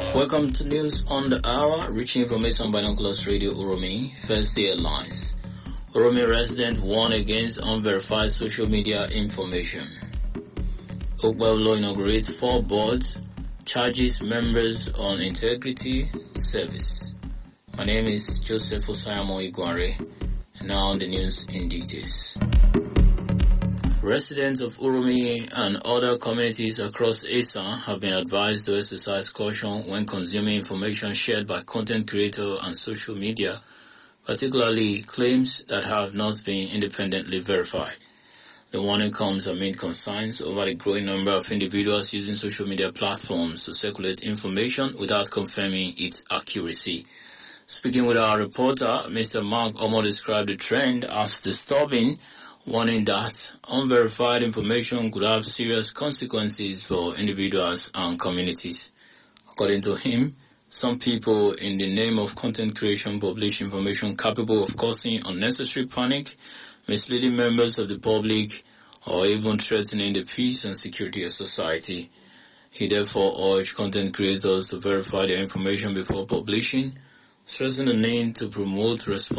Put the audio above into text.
Welcome to News on the Hour, reaching information binoculars Radio Uromi, First Day Alliance. Uromi resident warn against unverified social media information. Okwebolo inaugurates 4 boards, charges members on integrity service. My name is Joseph Osayamo Iguare, and now the news in details. Residents of Uromi and other communities across Esan have been advised to exercise caution when consuming information shared by content creators and social media, particularly claims that have not been independently verified. The warning comes amid concerns over the growing number of individuals using social media platforms to circulate information without confirming its accuracy. Speaking with our reporter, Mr. Mark Omo described the trend as disturbing, warning that unverified information could have serious consequences for individuals and communities. According to him, some people in the name of content creation publish information capable of causing unnecessary panic, misleading members of the public, or even threatening the peace and security of society. He therefore urged content creators to verify their information before publishing, stressing the need to promote responsibility